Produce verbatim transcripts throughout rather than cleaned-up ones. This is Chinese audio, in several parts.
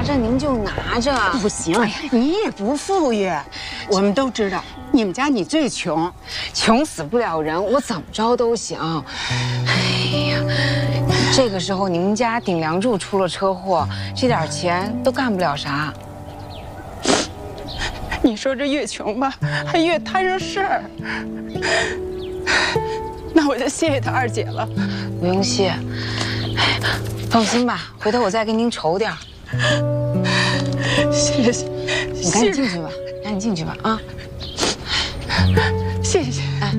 着您就拿着。 不行，你也不富裕。我们都知道，你们家你最穷， 穷死不了人，我怎么着都行。哎呀，这个时候你们家顶梁柱出了车祸，这点钱都干不了啥。 你说这越穷吧，还越摊上事儿。那我就谢谢他二姐了。 不用谢，放心吧，回头我再给您筹点儿。 谢谢， 你赶紧进去吧，赶紧进去吧啊！ 谢谢。 哎，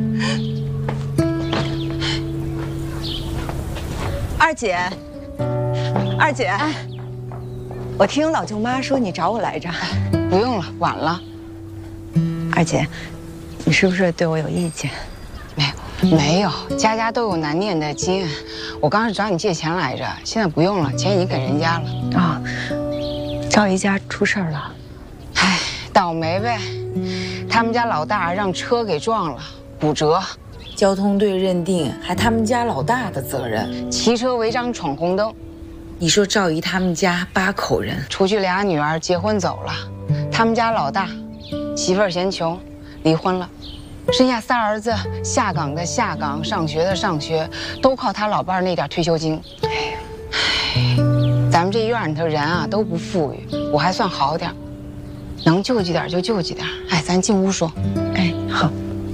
二姐，二姐，哎，我听老舅妈说你找我来着。 不用了，晚了。 二姐，你是不是对我有意见？ 没有，没有，家家都有难念的经。我刚是找你借钱来着，现在不用了，钱已经给人家了。 啊、哦，赵姨家出事儿了。 唉，倒霉呗，他们家老大让车给撞了，骨折。 交通队认定还他们家老大的责任， 骑车违章闯红灯。 你说赵姨他们家八口人， 除去俩女儿结婚走了，他们家老大媳妇儿嫌穷，离婚了，剩下仨儿子下岗的下岗，上学的上学，都靠他老伴儿那点退休金。唉，咱们这院里头人啊都不富裕，我还算好点，能救济点就救济点。哎，咱进屋说。 哎，好。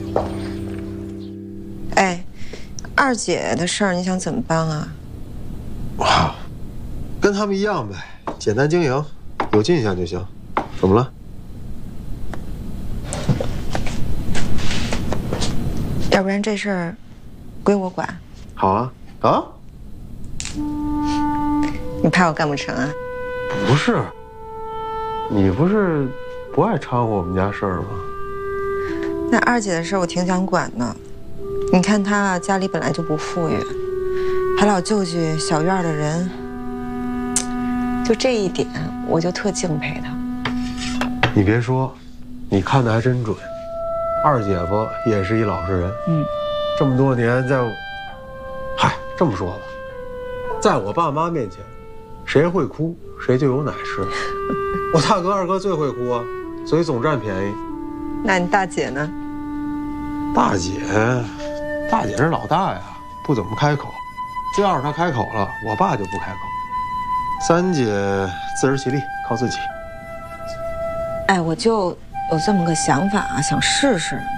哎，二姐的事儿你想怎么办啊？ 哇，跟他们一样呗，简单经营，有进项就行。怎么了？ 要不然这事儿归我管。 好啊啊！ 你怕我干不成啊？ 不是，你不是不爱掺和我们家事儿吗？ 那二姐的事儿我挺想管的。你看她家里本来就不富裕，还老救济小院的人，就这一点我就特敬佩她。 你别说，你看的还真准。二姐夫也是一老实人，嗯，这么多年在，嗨，这么说吧，在我爸妈面前，谁会哭谁就有奶吃。我大哥二哥最会哭啊，所以总占便宜。 那你大姐呢？ 大姐，大姐是老大呀，不怎么开口。这要是她开口了，我爸就不开口。三姐自食其力，靠自己。 哎，我就有这么个想法啊，想试试。